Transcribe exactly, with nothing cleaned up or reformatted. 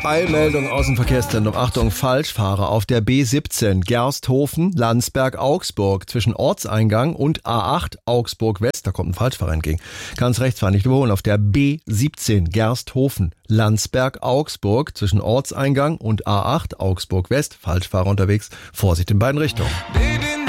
Eilmeldung aus dem Verkehrszentrum. Achtung, Falschfahrer auf der B siebzehn Gersthofen, Landsberg, Augsburg zwischen Ortseingang und A acht Augsburg West. Da kommt ein Falschfahrer entgegen. Ganz rechts fahren, nicht überholen. Auf der B siebzehn Gersthofen, Landsberg, Augsburg zwischen Ortseingang und A acht Augsburg West. Falschfahrer unterwegs. Vorsicht in beiden Richtungen.